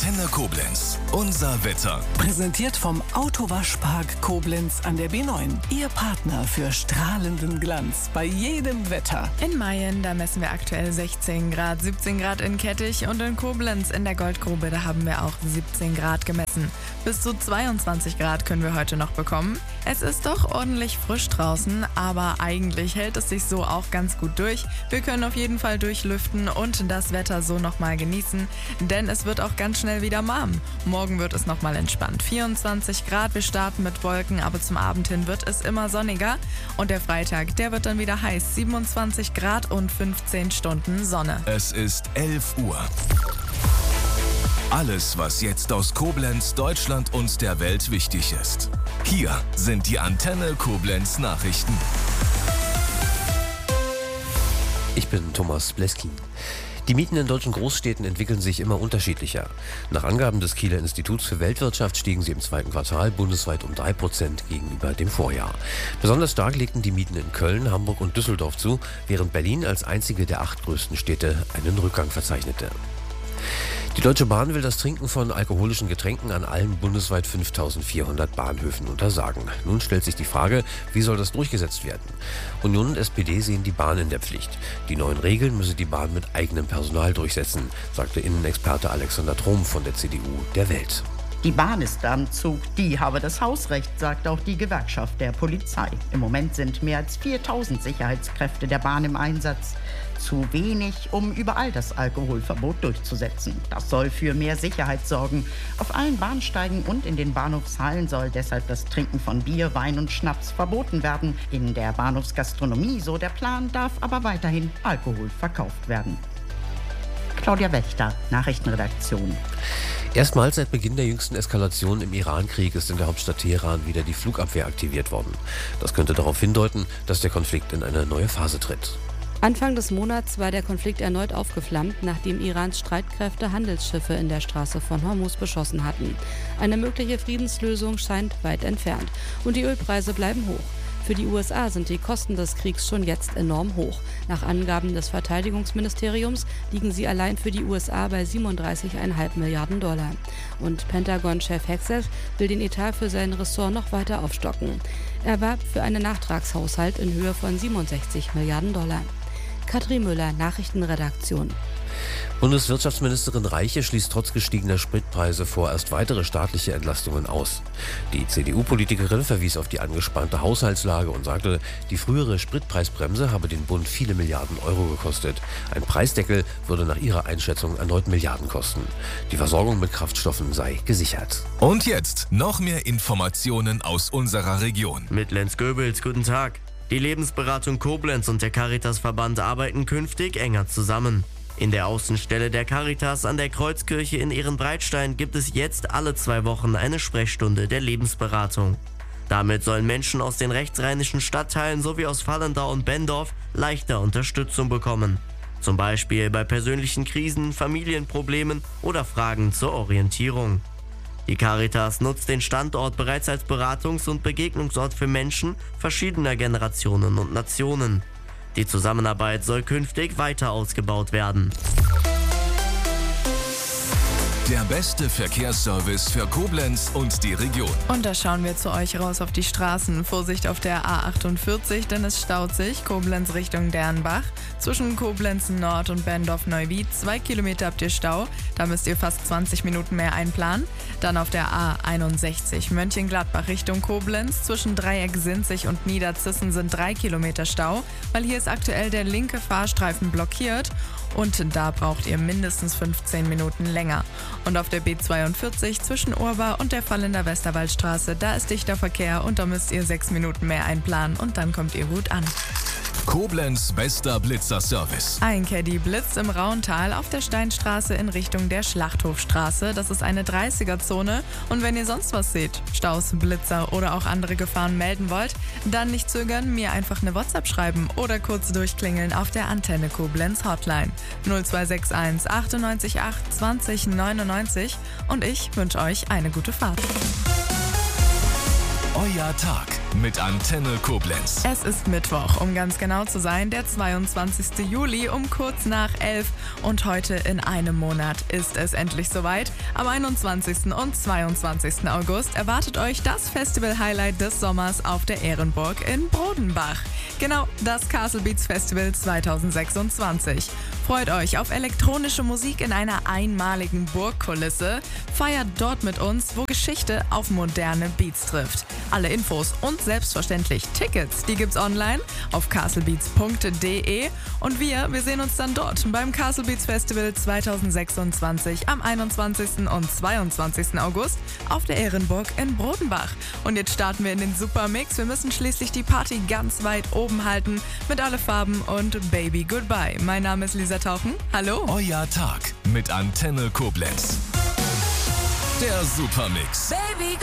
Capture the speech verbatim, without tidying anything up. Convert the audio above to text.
Antenne Koblenz. Unser Wetter. Präsentiert vom Autowaschpark Koblenz an der B neun. Ihr Partner für strahlenden Glanz bei jedem Wetter. In Mayen, da messen wir aktuell sechzehn Grad, siebzehn Grad in Kettich und in Koblenz in der Goldgrube, da haben wir auch siebzehn Grad gemessen. Bis zu zweiundzwanzig Grad können wir heute noch bekommen. Es ist doch ordentlich frisch draußen, aber eigentlich hält es sich so auch ganz gut durch. Wir können auf jeden Fall durchlüften und das Wetter so nochmal genießen, denn es wird auch ganz schnell wieder warm. Morgen wird es nochmal entspannt. vierundzwanzig Grad, wir starten mit Wolken, aber zum Abend hin wird es immer sonniger. Und der Freitag, der wird dann wieder heiß. siebenundzwanzig Grad und fünfzehn Stunden Sonne. Es ist elf Uhr. Alles, was jetzt aus Koblenz, Deutschland und der Welt wichtig ist. Hier sind die Antenne Koblenz Nachrichten. Ich bin Thomas Bleskin. Die Mieten in deutschen Großstädten entwickeln sich immer unterschiedlicher. Nach Angaben des Kieler Instituts für Weltwirtschaft stiegen sie im zweiten Quartal bundesweit um drei Prozent gegenüber dem Vorjahr. Besonders stark legten die Mieten in Köln, Hamburg und Düsseldorf zu, während Berlin als einzige der acht größten Städte einen Rückgang verzeichnete. Die Deutsche Bahn will das Trinken von alkoholischen Getränken an allen bundesweit fünftausendvierhundert Bahnhöfen untersagen. Nun stellt sich die Frage, wie soll das durchgesetzt werden? Union und S P D sehen die Bahn in der Pflicht. Die neuen Regeln müsse die Bahn mit eigenem Personal durchsetzen, sagte Innenexperte Alexander Trom von der C D U der Welt. Die Bahn ist am Zug, die habe das Hausrecht, sagt auch die Gewerkschaft der Polizei. Im Moment sind mehr als viertausend Sicherheitskräfte der Bahn im Einsatz. Zu wenig, um überall das Alkoholverbot durchzusetzen. Das soll für mehr Sicherheit sorgen. Auf allen Bahnsteigen und in den Bahnhofshallen soll deshalb das Trinken von Bier, Wein und Schnaps verboten werden. In der Bahnhofsgastronomie, so der Plan, darf aber weiterhin Alkohol verkauft werden. Claudia Wächter, Nachrichtenredaktion. Erstmals seit Beginn der jüngsten Eskalation im Iran-Krieg ist in der Hauptstadt Teheran wieder die Flugabwehr aktiviert worden. Das könnte darauf hindeuten, dass der Konflikt in eine neue Phase tritt. Anfang des Monats war der Konflikt erneut aufgeflammt, nachdem Irans Streitkräfte Handelsschiffe in der Straße von Hormuz beschossen hatten. Eine mögliche Friedenslösung scheint weit entfernt und die Ölpreise bleiben hoch. Für die U S A sind die Kosten des Kriegs schon jetzt enorm hoch. Nach Angaben des Verteidigungsministeriums liegen sie allein für die U S A bei siebenunddreißig Komma fünf Milliarden Dollar. Und Pentagon-Chef Hegseth will den Etat für sein Ressort noch weiter aufstocken. Er warb für einen Nachtragshaushalt in Höhe von siebenundsechzig Milliarden Dollar. Katrin Müller, Nachrichtenredaktion. Bundeswirtschaftsministerin Reiche schließt trotz gestiegener Spritpreise vorerst weitere staatliche Entlastungen aus. Die C D U-Politikerin verwies auf die angespannte Haushaltslage und sagte, die frühere Spritpreisbremse habe den Bund viele Milliarden Euro gekostet. Ein Preisdeckel würde nach ihrer Einschätzung erneut Milliarden kosten. Die Versorgung mit Kraftstoffen sei gesichert. Und jetzt noch mehr Informationen aus unserer Region. Mit Lenz Goebels, guten Tag. Die Lebensberatung Koblenz und der Caritasverband arbeiten künftig enger zusammen. In der Außenstelle der Caritas an der Kreuzkirche in Ehrenbreitstein gibt es jetzt alle zwei Wochen eine Sprechstunde der Lebensberatung. Damit sollen Menschen aus den rechtsrheinischen Stadtteilen sowie aus Vallendar und Bendorf leichter Unterstützung bekommen. Zum Beispiel bei persönlichen Krisen, Familienproblemen oder Fragen zur Orientierung. Die Caritas nutzt den Standort bereits als Beratungs- und Begegnungsort für Menschen verschiedener Generationen und Nationen. Die Zusammenarbeit soll künftig weiter ausgebaut werden. Der beste Verkehrsservice für Koblenz und die Region. Und da schauen wir zu euch raus auf die Straßen. Vorsicht auf der A achtundvierzig, denn es staut sich. Koblenz Richtung Dernbach. Zwischen Koblenz Nord und Bendorf-Neuwied. Zwei Kilometer habt ihr Stau. Da müsst ihr fast zwanzig Minuten mehr einplanen. Dann auf der A einundsechzig Mönchengladbach Richtung Koblenz. Zwischen Dreieck-Sinzig und Niederzissen sind drei Kilometer Stau, weil hier ist aktuell der linke Fahrstreifen blockiert. Und da braucht ihr mindestens fünfzehn Minuten länger. Und auf der B zweiundvierzig zwischen Urbar und der Vallender Westerwaldstraße, da ist dichter Verkehr und da müsst ihr sechs Minuten mehr einplanen und dann kommt ihr gut an. Koblenz bester Blitzerservice. Ein Caddy blitzt im Rauental auf der Steinstraße in Richtung der Schlachthofstraße. Das ist eine dreißiger-Zone. Und wenn ihr sonst was seht, Staus, Blitzer oder auch andere Gefahren melden wollt, dann nicht zögern, mir einfach eine WhatsApp schreiben oder kurz durchklingeln auf der Antenne Koblenz Hotline null zwei sechs eins achtundneunzig acht zwanzig neunundneunzig und ich wünsche euch eine gute Fahrt. Euer Tag mit Antenne Koblenz. Es ist Mittwoch, um ganz genau zu sein, der zweiundzwanzigsten Juli um kurz nach elf. Und heute in einem Monat ist es endlich soweit. Am einundzwanzigsten und zweiundzwanzigsten August erwartet euch das Festival-Highlight des Sommers auf der Ehrenburg in Brodenbach. Genau, das Castle Beats Festival zweitausendsechsundzwanzig. Freut euch auf elektronische Musik in einer einmaligen Burgkulisse. Feiert dort mit uns, wo Geschichte auf moderne Beats trifft. Alle Infos und selbstverständlich Tickets, die gibt's online auf castlebeats punkt de. Und wir, wir sehen uns dann dort beim Castle Beats Festival zweitausendsechsundzwanzig am einundzwanzigsten und zweiundzwanzigsten August auf der Ehrenburg in Brodenbach. Und jetzt starten wir in den Supermix. Wir müssen schließlich die Party ganz weit oben halten mit Alle Farben und Baby Goodbye. Mein Name ist Lisa Tauchen. Hallo. Euer Tag mit Antenne Koblenz. Der Supermix. Baby